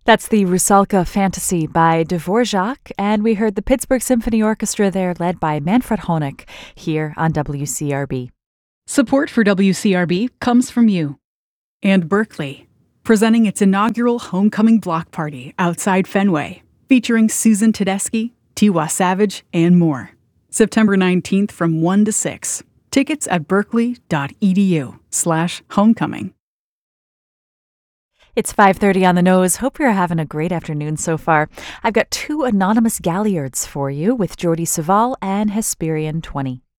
That's the Rusalka Fantasy by Dvorak, and we heard the Pittsburgh Symphony Orchestra there led by Manfred Honeck here on WCRB. Support for WCRB comes from you. And Berkeley, presenting its inaugural homecoming block party outside Fenway, featuring Susan Tedeschi, Tiwa Savage, and more. September 19th from 1 to 6. Tickets at berkeley.edu/homecoming. It's 5:30 on the nose. Hope you're having a great afternoon so far. I've got two anonymous galliards for you with Jordi Savall and Hesperian 20.